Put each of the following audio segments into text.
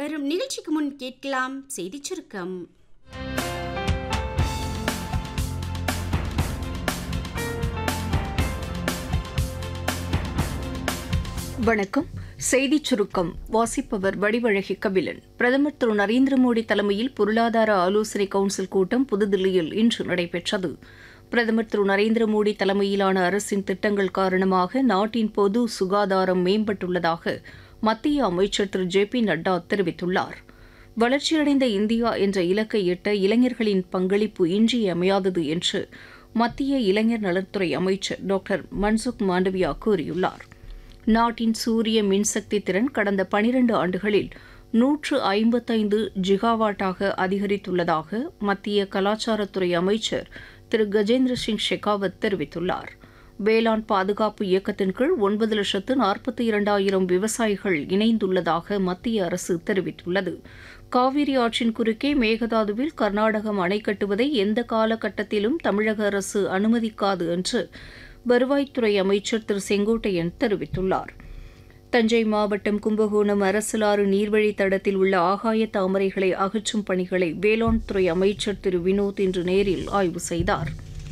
தொடரும் நிகழ்ச்சிக்கு முன் கேட்கலாம் செய்திச் சுருக்கம். வணக்கம். செய்திச் சுருக்கம் வாசிப்பவர் வடிவழகி கபிலன். பிரதமர் திரு நரேந்திர மோடி தலைமையில் பொருளாதார ஆலோசனை கவுன்சில் கூட்டம் புதுதில்லியில் இன்று நடைபெற்றது. பிரதமர் திரு நரேந்திர மோடி தலைமையிலான அரசின் திட்டங்கள் காரணமாக நாட்டின் பொது சுகாதாரம் மேம்பட்டுள்ளதாக மத்திய அமைச்சர் திரு ஜே.பி. நட்டா தெரிவித்துள்ளார். வளர்ச்சியடைந்த இந்தியா என்ற இலக்கை எட்ட இளைஞர்களின் பங்களிப்பு இன்றியமையாதது என்று மத்திய இளைஞர் நலத்துறை அமைச்சர் டாக்டர் மன்சுக் மாண்டவியா கூறியுள்ளார். நாட்டின் சூரிய மின்சக்தி திறன் கடந்த 12 ஆண்டுகளில் 155 ஜிகாவாட்டாக அதிகரித்துள்ளதாக மத்திய கலாச்சாரத்துறை அமைச்சர் திரு கஜேந்திர சிங் ஷெகாவத் தெரிவித்துள்ளார். வேளாண் பாதுகாப்பு இயக்கத்தின் கீழ் 9,42,000 விவசாயிகள் இணைந்துள்ளதாக மத்திய அரசு தெரிவித்துள்ளது. காவிரி ஆற்றின் குறுக்கே மேகதாதுவில் கர்நாடகம் அணை கட்டுவதை எந்த காலகட்டத்திலும் தமிழக அரசு அனுமதிக்காது என்று வருவாய்த்துறை அமைச்சர் திரு செங்கோட்டையன் தெரிவித்துள்ளார். தஞ்சை மாவட்டம் கும்பகோணம் அரசலாறு நீர்வழித் தடத்தில் உள்ள ஆகாய தாமரைகளை அகற்றும் பணிகளை வேளாண் துறை அமைச்சர் திரு வினோத் இன்று நேரில் ஆய்வு செய்தார்.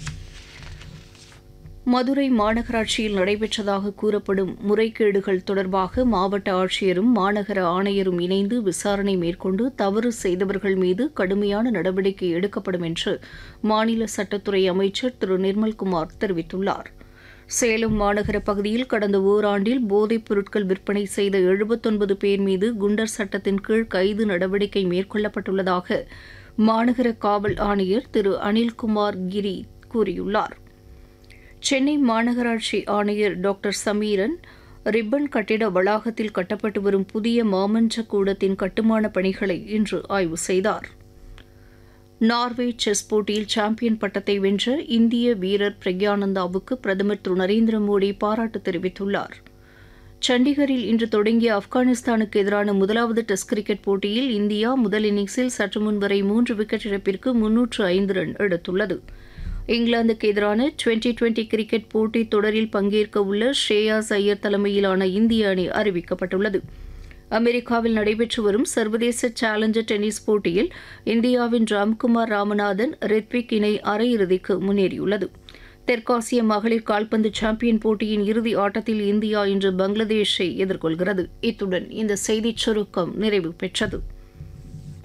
மதுரை மாநகராட்சியில் நடைபெற்றதாக கூறப்படும் முறைகேடுகள் தொடர்பாக மாவட்ட ஆட்சியரும் மாநகர ஆணையரும் இணைந்து விசாரணை மேற்கொண்டு தவறு செய்தவர்கள் மீது கடுமையான நடவடிக்கை எடுக்கப்படும் என்று மாநில சட்டத்துறை அமைச்சர் திரு நிர்மல்குமார் தெரிவித்துள்ளார். சேலம் மாநகர பகுதியில் கடந்த ஓராண்டில் போதைப் பொருட்கள் விற்பனை செய்த 79 பேர் மீது குண்டர் சட்டத்தின் கீழ் கைது நடவடிக்கை மேற்கொள்ளப்பட்டுள்ளதாக மாநகர காவல் ஆணையர் திரு அனில்குமார் கிரி கூறியுள்ளார். சென்னை மாநகராட்சி ஆணையர் டாக்டர் சமீரன் ரிப்பன் கட்டிட வளாகத்தில் கட்டப்பட்டு வரும் புதிய மாமன்ற கூடத்தின் கட்டுமான பணிகளை இன்று ஆய்வு செய்தார். நார்வே செஸ் போட்டியில் சாம்பியன் பட்டத்தை வென்ற இந்திய வீரர் பிரக்யானந்தாவுக்கு பிரதமர் திரு நரேந்திர மோடி பாராட்டு தெரிவித்துள்ளார். சண்டிகரில் இன்று தொடங்கிய ஆப்கானிஸ்தானுக்கு எதிரான முதலாவது டெஸ்ட் கிரிக்கெட் போட்டியில் இந்தியா முதல் இன்னிங்ஸில் சற்று முன்வரை 3 விக்கெட் இழப்பிற்கு 305 ரன் எடுத்துள்ளது. இங்கிலாந்துக்கு எதிரான டுவெண்டி கிரிக்கெட் போட்டித் தொடரில் பங்கேற்க உள்ள ஷ்ரேயாஸ் ஐயர் தலைமையிலான இந்திய அணி அறிவிக்கப்பட்டுள்ளது. அமெரிக்காவில் நடைபெற்று வரும் சர்வதேச சேலஞ்சர் டென்னிஸ் போட்டியில் இந்தியாவின் ராம்குமார் ராமநாதன் ரித்விக் இணை அரையிறுதிக்கு முன்னேறியுள்ளது. தெற்காசிய மகளிர் கால்பந்து சாம்பியன் போட்டியின் இறுதி ஆட்டத்தில் இந்தியா இன்று பங்களாதேஷை எதிர்கொள்கிறது. இத்துடன் இந்த செய்திச் சுருக்கம் நிறைவு பெற்றது.